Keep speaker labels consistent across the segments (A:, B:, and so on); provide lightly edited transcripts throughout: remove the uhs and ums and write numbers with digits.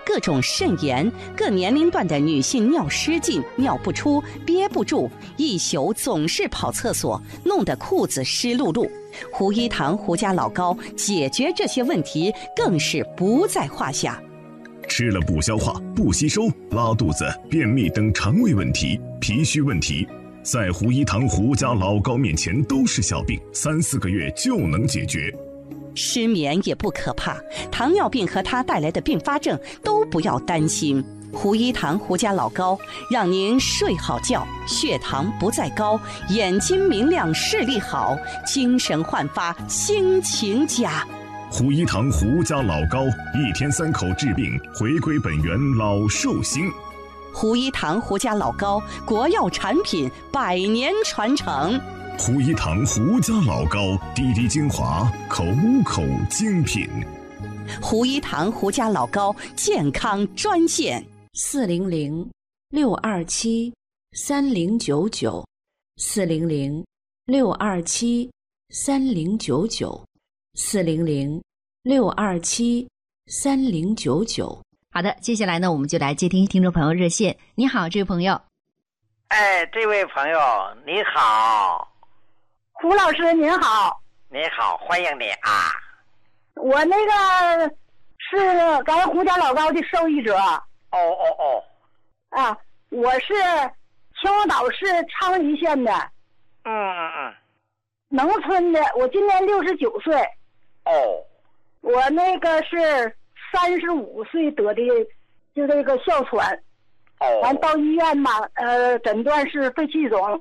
A: 各种肾炎，各年龄段的女性尿失禁、尿不出、憋不住，一宿总是跑厕所，弄得裤子湿漉漉。胡一堂胡家老高解决这些问题更是不在话下。
B: 吃了不消化、不吸收、拉肚子、便秘等肠胃问题、脾虚问题，在胡一堂胡家老高面前都是小病，3-4个月就能解决。
A: 失眠也不可怕，糖尿病和它带来的并发症都不要担心。胡一堂胡家老高让您睡好觉，血糖不再高，眼睛明亮，视力好，精神焕发，心情佳。
B: 胡一堂胡家老高，1天3口治病，回归本源，老寿星。
A: 胡一堂胡家老高，国药产品，100年传承。
B: 胡一堂胡家老高，滴滴精华，口口精品。
A: 胡一堂胡家老高健康专线
C: 400-627-3099，400-627-3099。好的，接下来呢，我们就来接听听众朋友热线。你好，这位朋友。
D: 哎，这位朋友你好。
E: 胡老师您好。
D: 你好，欢迎你啊。
E: 我那个是咱胡家老高的受益者。啊，我是秦皇岛市昌黎县的。农村的，我今年69岁。我那个是35岁得的，就这个哮喘。完到医院吧，诊断是肺气肿。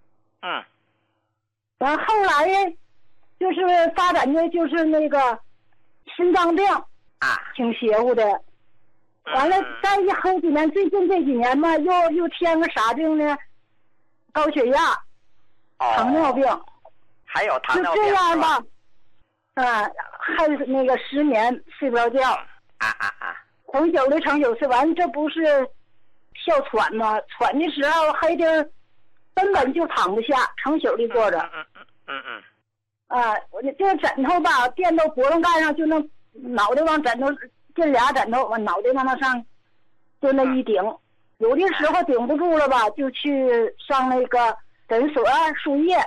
E: 完后来就是发展的就是那个心脏病挺邪乎的。完了再一后几年，最近这几年嘛，又添个啥病呢？高血压、糖尿病，
D: 还有糖尿病。
E: 就这样吧，还有那个失眠，睡不着觉。成宿的成宿睡完，这不是哮喘吗？喘的时候还得根本就躺不下，成宿的坐着。我这个枕头吧，垫到脖子盖上，就能脑袋往枕头这俩枕头往脑袋往那上，就那一顶。有的时候顶不住了吧，就去上那个诊所输液。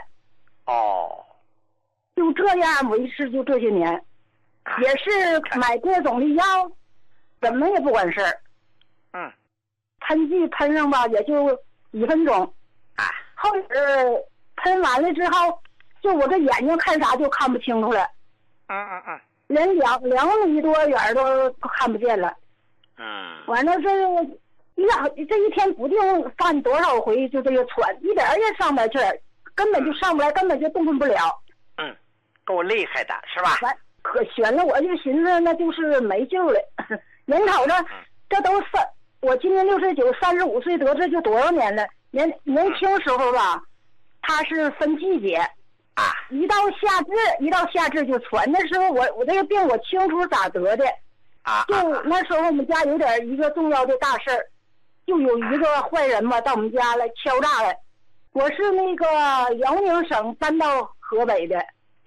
E: 就这样维持就这些年，也是买各种的药，怎么也不管事儿。喷剂喷上吧，也就几分钟。后喷完了之后，就我这眼睛看啥就看不清楚了。连2米多远都看不见了。完了这一天不定犯多少回，就这个喘，一点也上不来气儿，根本就上不来，根本就动弹不了。
D: 够厉害的是吧？
E: 完可悬了，我就寻思那就是没救了。人瞅着这都我今年69 35岁得，这就多少年了？年轻时候吧，它是分季节。一到夏至就喘。那时候我这个病我清楚咋得的。就那时候我们家有点一个重要的大事儿，就有一个坏人吧到我们家来敲诈来。我是那个辽宁省搬到河北的。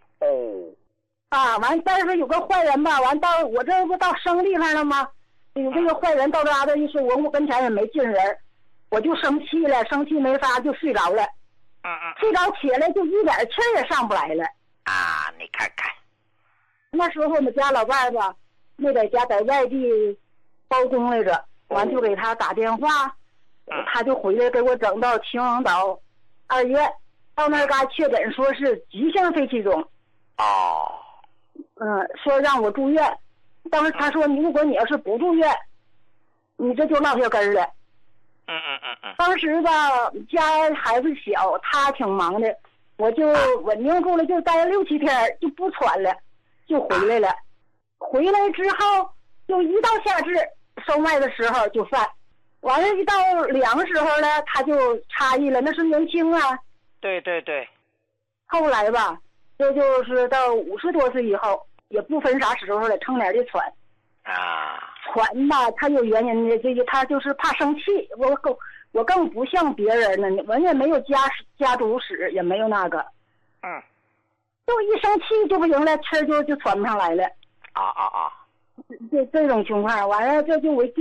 E: 完但是有个坏人吧，完到我这不到生地方了吗？有这个坏人到家的一说，我跟前也没进人，我就生气了，生气没法就睡着了。睡着起来就一点气儿也上不来了。
D: 你看看，
E: 那时候我们家老伴儿吧，没在家，在外地包工来着，完就给他打电话，他就回来给我整到秦皇岛2院，到那嘎确诊说是急性肺气肿。说让我住院。当时他说如果你要是不住院，你这就落下根了。当时吧家孩子小，他挺忙的，我就稳定住了，就待了6-7天就不喘了，就回来了。回来之后就一到夏至收麦的时候就犯，完了一到凉时候呢他就差异了，那是年轻啊。
D: 对。
E: 后来吧就是到50多岁以后，也不分啥时候了，成年的喘。喘吧他有原因的，这个他就是怕生气。我更不像别人呢，我也没有家族史，也没有那个。就一生气就不行了，气就喘不上来了。这种情况，完了这就